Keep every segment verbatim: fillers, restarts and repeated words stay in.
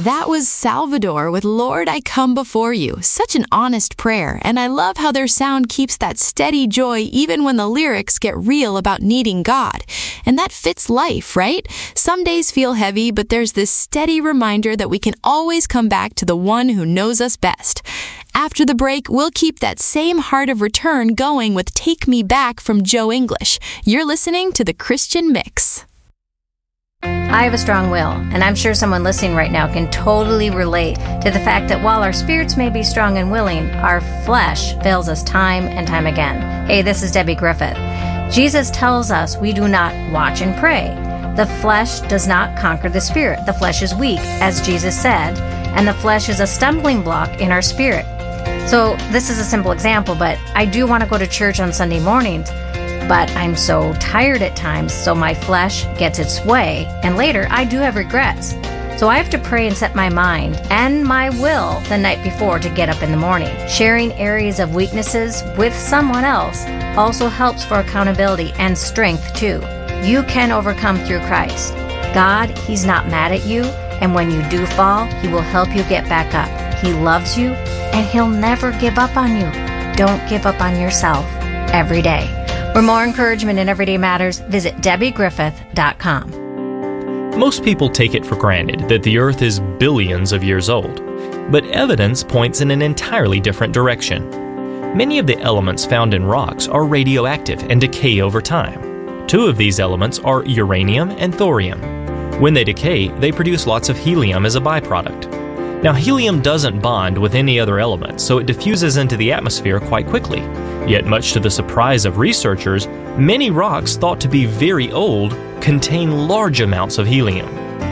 That was Salvador with Lord, I Come Before You. Such an honest prayer, and I love how their sound keeps that steady joy even when the lyrics get real about needing God. And that fits life, right? Some days feel heavy, but there's this steady reminder that we can always come back to the one who knows us best. After the break, we'll keep that same heart of return going with Take Me Back from Joe English. You're listening to The Christian Mix. I have a strong will, and I'm sure someone listening right now can totally relate to the fact that while our spirits may be strong and willing, our flesh fails us time and time again. Hey, this is Debbie Griffith. Jesus tells us we do not watch and pray. The flesh does not conquer the spirit. The flesh is weak, as Jesus said, and the flesh is a stumbling block in our spirit. So this is a simple example, but I do want to go to church on Sunday mornings, but I'm so tired at times, so my flesh gets its way, and later I do have regrets. So I have to pray and set my mind and my will the night before to get up in the morning. Sharing areas of weaknesses with someone else also helps for accountability and strength too. You can overcome through Christ. God, He's not mad at you, and when you do fall, He will help you get back up. He loves you, and He'll never give up on you. Don't give up on yourself every day. For more encouragement in Everyday Matters, visit Debbie Griffith dot com. Most people take it for granted that the Earth is billions of years old, but evidence points in an entirely different direction. Many of the elements found in rocks are radioactive and decay over time. Two of these elements are uranium and thorium. When they decay, they produce lots of helium as a byproduct. Now, helium doesn't bond with any other element, so it diffuses into the atmosphere quite quickly. Yet, much to the surprise of researchers, many rocks thought to be very old contain large amounts of helium.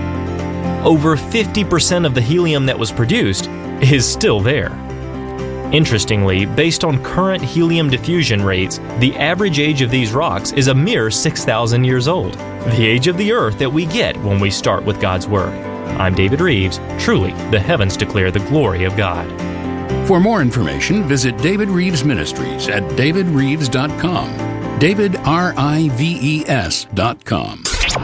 Over fifty percent of the helium that was produced is still there. Interestingly, based on current helium diffusion rates, the average age of these rocks is a mere six thousand years old, the age of the Earth that we get when we start with God's Word. I'm David Reeves. Truly, the heavens declare the glory of God. For more information, visit David Reeves Ministries at david reeves dot com. David, R I V E S dot com.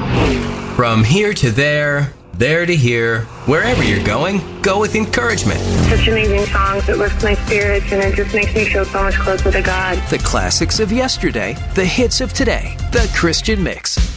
From here to there, there to here, wherever you're going, go with encouragement. Such amazing songs. It lifts my spirits, and it just makes me feel so much closer to God. The classics of yesterday, the hits of today, the Christian Mix.